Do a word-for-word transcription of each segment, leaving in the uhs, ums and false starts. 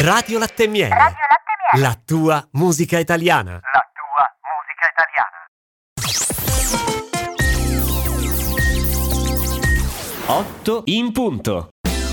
Radio Latte e Miele. Radio Latte e Miele. La tua musica italiana. La tua musica italiana. otto in punto.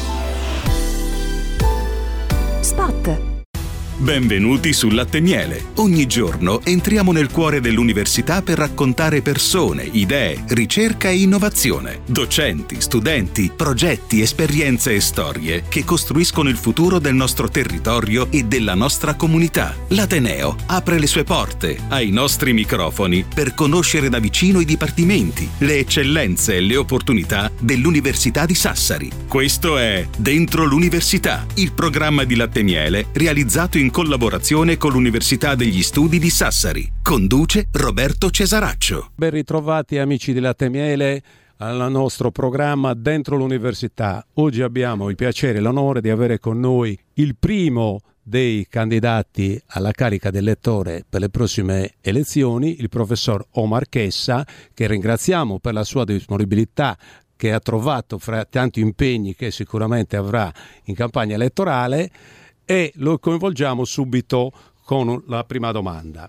Spot. Benvenuti su Latte e Miele. Ogni giorno entriamo nel cuore dell'università per raccontare persone, idee, ricerca e innovazione. Docenti, studenti, progetti, esperienze e storie che costruiscono il futuro del nostro territorio e della nostra comunità. L'Ateneo apre le sue porte ai nostri microfoni per conoscere da vicino i dipartimenti, le eccellenze e le opportunità dell'Università di Sassari. Questo è Dentro l'Università, il programma di Latte e Miele realizzato in in collaborazione con l'Università degli Studi di Sassari. Conduce Roberto Cesaraccio. Ben ritrovati amici di Latte e Miele al nostro programma Dentro l'Università. Oggi abbiamo il piacere e l'onore di avere con noi il primo dei candidati alla carica del lettore per le prossime elezioni, il professor Omar Chessa, che ringraziamo per la sua disponibilità che ha trovato fra tanti impegni che sicuramente avrà in campagna elettorale. E lo coinvolgiamo subito con la prima domanda.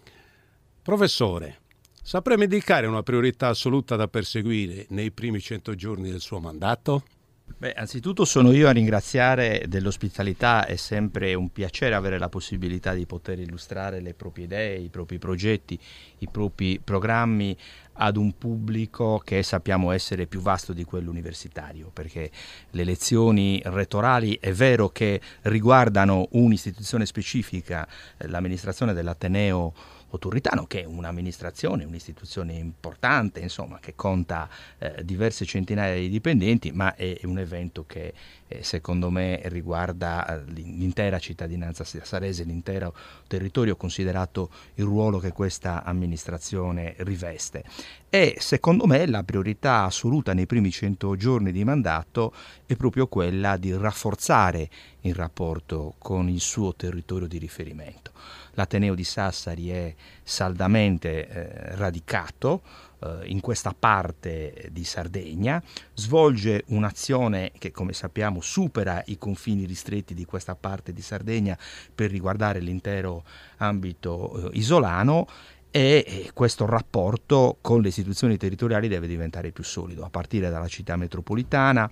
Professore, saprebbe indicare una priorità assoluta da perseguire nei primi cento giorni del suo mandato? Beh, anzitutto sono io a ringraziare dell'ospitalità, è sempre un piacere avere la possibilità di poter illustrare le proprie idee, i propri progetti, i propri programmi ad un pubblico che sappiamo essere più vasto di quello universitario, perché le elezioni rettorali è vero che riguardano un'istituzione specifica, l'amministrazione dell'Ateneo Turritano, che è un'amministrazione, un'istituzione importante, insomma, che conta eh, diverse centinaia di dipendenti, ma è un evento che eh, secondo me riguarda l'intera cittadinanza sassarese, l'intero territorio, considerato il ruolo che questa amministrazione riveste. E secondo me la priorità assoluta nei primi cento giorni di mandato è proprio quella di rafforzare il rapporto con il suo territorio di riferimento. L'Ateneo di Sassari è saldamente eh, radicato eh, in questa parte di Sardegna, svolge un'azione che, come sappiamo, supera i confini ristretti di questa parte di Sardegna per riguardare l'intero ambito eh, isolano, e questo rapporto con le istituzioni territoriali deve diventare più solido, a partire dalla città metropolitana,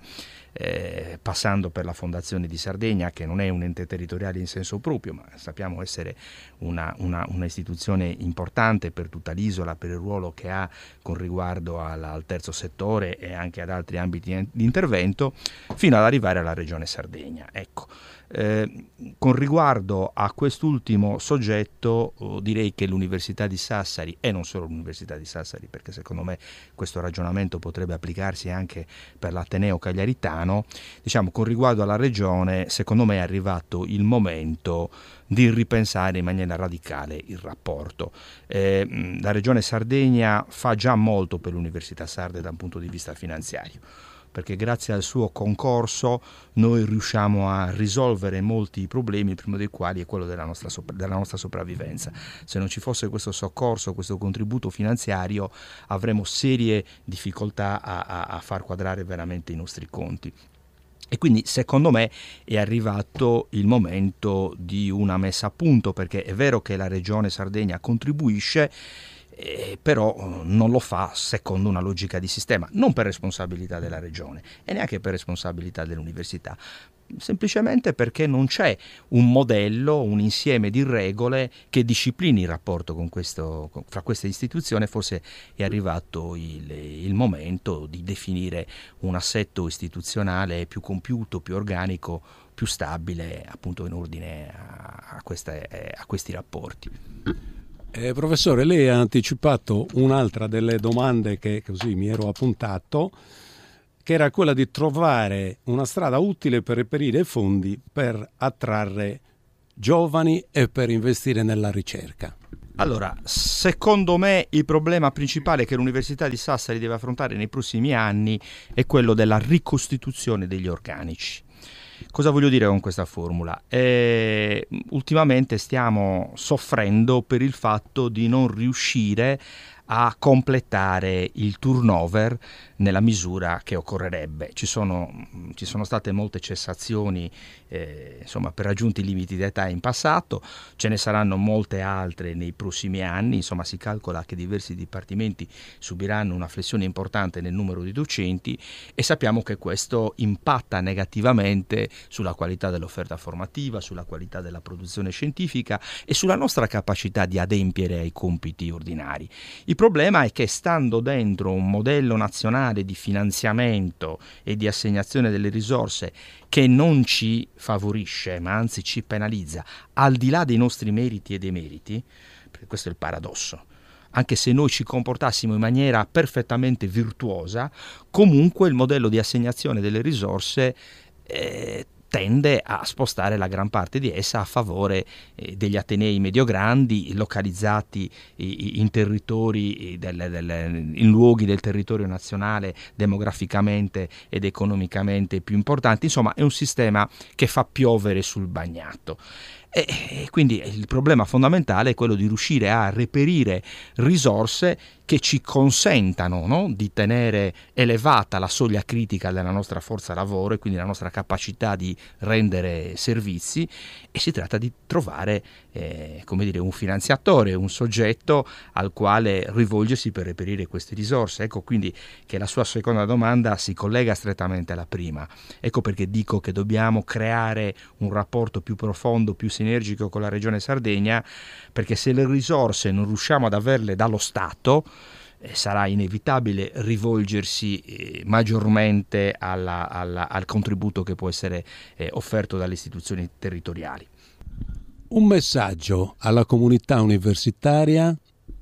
eh, passando per la Fondazione di Sardegna, che non è un ente territoriale in senso proprio, ma sappiamo essere una, una, una istituzione importante per tutta l'isola, per il ruolo che ha con riguardo al, al terzo settore e anche ad altri ambiti di intervento, fino ad arrivare alla Regione Sardegna. Ecco. Eh, con riguardo a quest'ultimo soggetto, oh, direi che l'Università di Sassari, e non solo l'Università di Sassari, perché secondo me questo ragionamento potrebbe applicarsi anche per l'Ateneo Cagliaritano, diciamo, con riguardo alla regione, secondo me è arrivato il momento di ripensare in maniera radicale il rapporto. Eh, la Regione Sardegna fa già molto per l'Università Sarde da un punto di vista finanziario, perché grazie al suo concorso noi riusciamo a risolvere molti problemi, il primo dei quali è quello della nostra, sopra- della nostra sopravvivenza. Se non ci fosse questo soccorso, questo contributo finanziario, avremo serie difficoltà a, a, a far quadrare veramente i nostri conti. E quindi secondo me è arrivato il momento di una messa a punto, perché è vero che la Regione Sardegna contribuisce, Eh, però non lo fa secondo una logica di sistema, non per responsabilità della regione e neanche per responsabilità dell'università, semplicemente perché non c'è un modello, un insieme di regole che disciplini il rapporto con questo, con, fra queste istituzioni. Forse è arrivato il, il momento di definire un assetto istituzionale più compiuto, più organico, più stabile, appunto in ordine a, a, queste, a questi rapporti. Eh, professore, lei ha anticipato un'altra delle domande che così mi ero appuntato, che era quella di trovare una strada utile per reperire fondi per attrarre giovani e per investire nella ricerca. Allora, secondo me il problema principale che l'Università di Sassari deve affrontare nei prossimi anni è quello della ricostituzione degli organici. Cosa voglio dire con questa formula? Eh, ultimamente stiamo soffrendo per il fatto di non riuscire a completare il turnover nella misura che occorrerebbe. Ci sono, ci sono state molte cessazioni eh, insomma, per raggiunti i limiti d'età in passato, ce ne saranno molte altre nei prossimi anni, insomma si calcola che diversi dipartimenti subiranno una flessione importante nel numero di docenti e sappiamo che questo impatta negativamente sulla qualità dell'offerta formativa, sulla qualità della produzione scientifica e sulla nostra capacità di adempiere ai compiti ordinari. Il problema è che stando dentro un modello nazionale di finanziamento e di assegnazione delle risorse che non ci favorisce ma anzi ci penalizza al di là dei nostri meriti e demeriti, perché questo è il paradosso, anche se noi ci comportassimo in maniera perfettamente virtuosa, comunque il modello di assegnazione delle risorse eh, tende a spostare la gran parte di essa a favore eh, degli atenei medio-grandi localizzati eh, in territori, del, del, in luoghi del territorio nazionale demograficamente ed economicamente più importanti. Insomma, è un sistema che fa piovere sul bagnato. E quindi il problema fondamentale è quello di riuscire a reperire risorse che ci consentano, no, di tenere elevata la soglia critica della nostra forza lavoro e quindi la nostra capacità di rendere servizi, e si tratta di trovare eh, come dire, un finanziatore, un soggetto al quale rivolgersi per reperire queste risorse. Ecco quindi che la sua seconda domanda si collega strettamente alla prima. Ecco perché dico che dobbiamo creare un rapporto più profondo, più sinergico con la Regione Sardegna, perché se le risorse non riusciamo ad averle dallo Stato eh, sarà inevitabile rivolgersi eh, maggiormente alla, alla, al contributo che può essere eh, offerto dalle istituzioni territoriali. Un messaggio alla comunità universitaria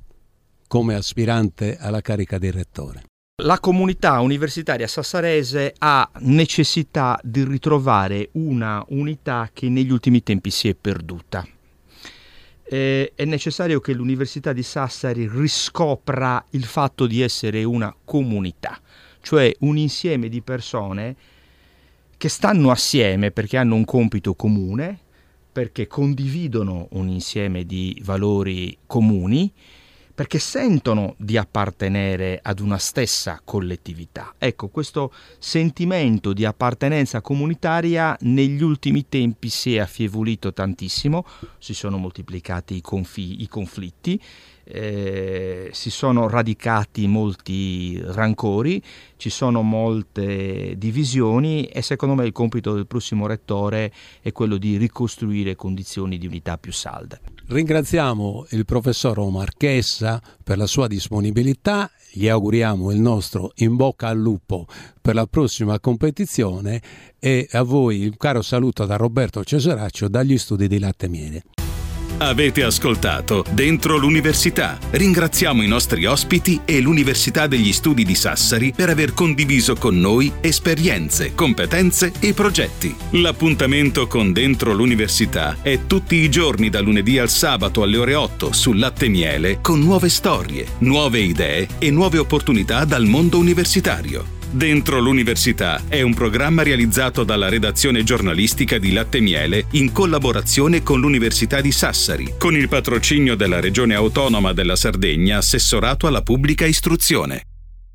come aspirante alla carica di rettore. La comunità universitaria sassarese ha necessità di ritrovare una unità che negli ultimi tempi si è perduta. Eh, è necessario che l'Università di Sassari riscopra il fatto di essere una comunità, cioè un insieme di persone che stanno assieme perché hanno un compito comune, perché condividono un insieme di valori comuni, perché sentono di appartenere ad una stessa collettività. Ecco, questo sentimento di appartenenza comunitaria negli ultimi tempi si è affievolito tantissimo, si sono moltiplicati i, confi- i conflitti, eh, si sono radicati molti rancori, ci sono molte divisioni e secondo me il compito del prossimo rettore è quello di ricostruire condizioni di unità più salde. Ringraziamo il professor Omar Chessa per la sua disponibilità, gli auguriamo il nostro in bocca al lupo per la prossima competizione e a voi un caro saluto da Roberto Cesaraccio dagli studi di Latte e Miele. Avete ascoltato Dentro l'Università. Ringraziamo i nostri ospiti e l'Università degli Studi di Sassari per aver condiviso con noi esperienze, competenze e progetti. L'appuntamento con Dentro l'Università è tutti i giorni da lunedì al sabato alle ore otto su Latte e Miele con nuove storie, nuove idee e nuove opportunità dal mondo universitario. Dentro l'Università è un programma realizzato dalla redazione giornalistica di Latte e Miele in collaborazione con l'Università di Sassari, con il patrocinio della Regione Autonoma della Sardegna, assessorato alla pubblica istruzione.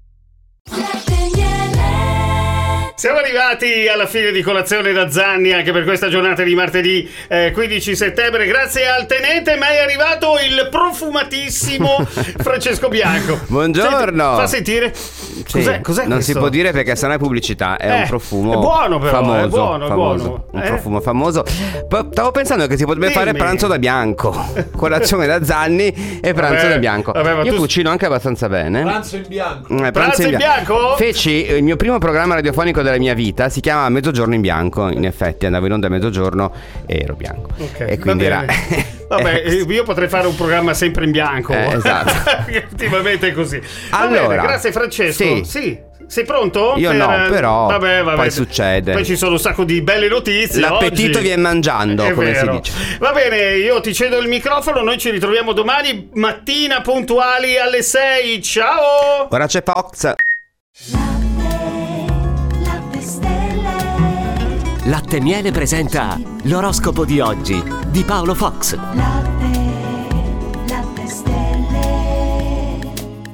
Siamo arrivati alla fine di Colazione da Zanni anche per questa giornata di martedì eh, quindici settembre. Grazie al tenente, ma è arrivato il profumatissimo Francesco Bianco. Buongiorno. Senti, fa sentire. Cos'è, sì, cos'è non questo? si può dire perché sennò è pubblicità. È eh, un profumo è buono però, famoso, è buono, è famoso, buono. un Eh? profumo famoso. P- stavo pensando che si potrebbe Dimmi. fare pranzo da bianco, colazione da Zanni e pranzo Vabbè, da bianco. vabbè, Io tu... cucino anche abbastanza bene. Pranzo in bianco. Eh, pranzo, Pranzo in in bianco? bianco? Feci il mio primo programma radiofonico della mia vita, si chiama Mezzogiorno in bianco. In effetti andavo in onda a mezzogiorno e ero bianco. Okay, e quindi va era Vabbè, io potrei fare un programma sempre in bianco. Eh, esatto. Effettivamente è così. Va Allora, bene, grazie Francesco. sì. Sì. Sei pronto? Io per... no, però vabbè, vabbè. poi succede. Poi ci sono un sacco di belle notizie. L'appetito oggi. viene mangiando, È come vero. si dice. Va bene, io ti cedo il microfono. Noi ci ritroviamo domani mattina puntuali alle sei. Ciao! Ora c'è Fox. Latte e Miele presenta l'oroscopo di oggi di Paolo Fox. Latte, latte stelle.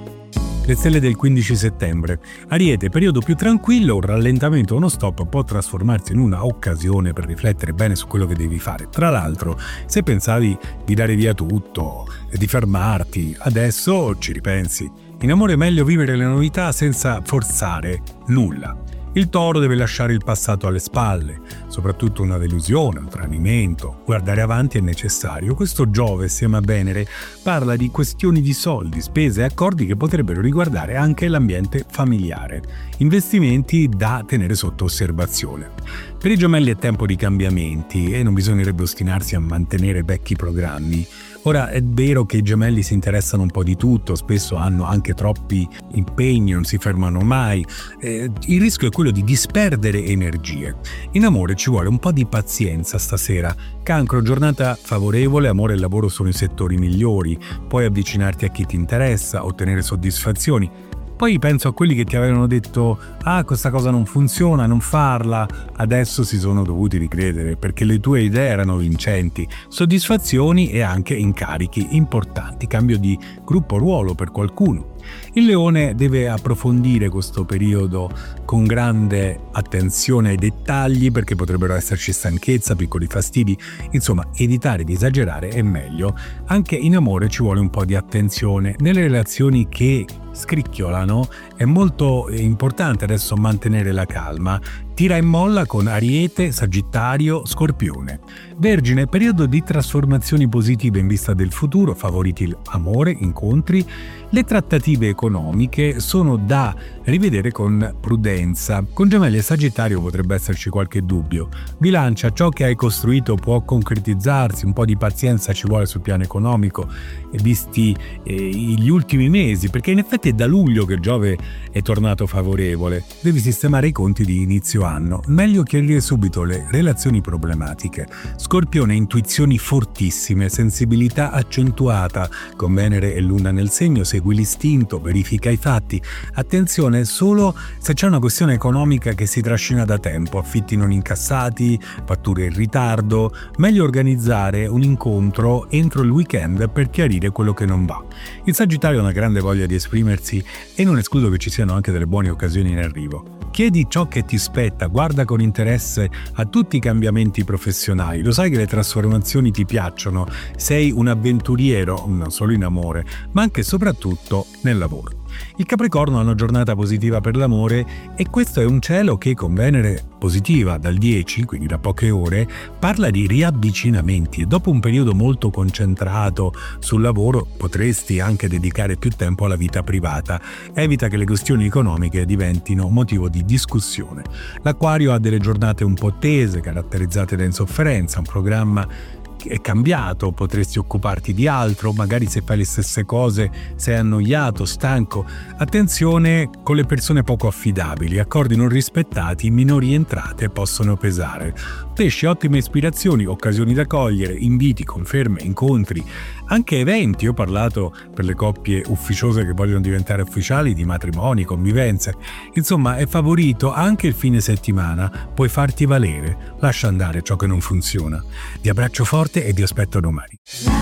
Le stelle del quindici settembre. Ariete, periodo più tranquillo, un rallentamento o uno stop può trasformarsi in una occasione per riflettere bene su quello che devi fare. Tra l'altro, se pensavi di dare via tutto e di fermarti, adesso ci ripensi. In amore è meglio vivere le novità senza forzare nulla. Il Toro deve lasciare il passato alle spalle, soprattutto una delusione, un tradimento. Guardare avanti è necessario. Questo Giove, assieme a Venere, parla di questioni di soldi, spese e accordi che potrebbero riguardare anche l'ambiente familiare. Investimenti da tenere sotto osservazione. Per i Gemelli è tempo di cambiamenti e non bisognerebbe ostinarsi a mantenere vecchi programmi. Ora, è vero che i Gemelli si interessano un po' di tutto, spesso hanno anche troppi impegni, non si fermano mai. Eh, il rischio è quello di disperdere energie. In amore ci vuole un po' di pazienza stasera. Cancro, giornata favorevole, amore e lavoro sono i settori migliori. Puoi avvicinarti a chi ti interessa, ottenere soddisfazioni. Poi penso a quelli che ti avevano detto «Ah, questa cosa non funziona, non farla». Adesso si sono dovuti ricredere perché le tue idee erano vincenti. Soddisfazioni e anche incarichi importanti, cambio di gruppo ruolo per qualcuno. Il Leone deve approfondire questo periodo con grande attenzione ai dettagli perché potrebbero esserci stanchezza, piccoli fastidi, insomma evitare di esagerare è meglio. Anche in amore ci vuole un po' di attenzione. Nelle relazioni che scricchiolano è molto importante adesso mantenere la calma. Tira e molla con Ariete, Sagittario, Scorpione. Vergine, periodo di trasformazioni positive in vista del futuro, favoriti amore, incontri. Le trattative economiche sono da rivedere con prudenza. Con Gemelli e Sagittario potrebbe esserci qualche dubbio. Bilancia, ciò che hai costruito può concretizzarsi, un po' di pazienza ci vuole sul piano economico, visti eh, gli ultimi mesi, perché in effetti è da luglio che Giove è tornato favorevole. Devi sistemare i conti di inizio anno. Meglio chiarire subito le relazioni problematiche. Scorpione, intuizioni fortissime, sensibilità accentuata. Con Venere e Luna nel segno, segui l'istinto, verifica i fatti. Attenzione solo se c'è una questione economica che si trascina da tempo, affitti non incassati, fatture in ritardo. Meglio organizzare un incontro entro il weekend per chiarire quello che non va. Il Sagittario ha una grande voglia di esprimersi e non escludo che ci siano anche delle buone occasioni in arrivo. Chiedi ciò che ti spetta, guarda con interesse a tutti i cambiamenti professionali. Lo sai che le trasformazioni ti piacciono, sei un avventuriero, non solo in amore, ma anche e soprattutto nel lavoro. Il Capricorno ha una giornata positiva per l'amore e questo è un cielo che con Venere positiva dal dieci, quindi da poche ore, parla di riavvicinamenti e dopo un periodo molto concentrato sul lavoro potresti anche dedicare più tempo alla vita privata. Evita che le questioni economiche diventino motivo di discussione. L'Acquario ha delle giornate un po' tese, caratterizzate da insofferenza, un programma è cambiato, potresti occuparti di altro, magari se fai le stesse cose sei annoiato, stanco. Attenzione con le persone poco affidabili, accordi non rispettati, minori entrate possono pesare. Pesci, ottime ispirazioni, occasioni da cogliere, inviti, conferme, incontri, anche eventi. Io ho parlato per le coppie ufficiose che vogliono diventare ufficiali di matrimoni, convivenze. Insomma, è favorito anche il fine settimana, puoi farti valere, lascia andare ciò che non funziona. Ti abbraccio forte e ti aspetto domani.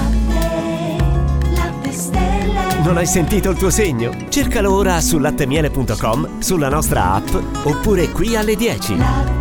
Non hai sentito il tuo segno? Cercalo ora su lattemiele punto com, sulla nostra app oppure qui alle dieci.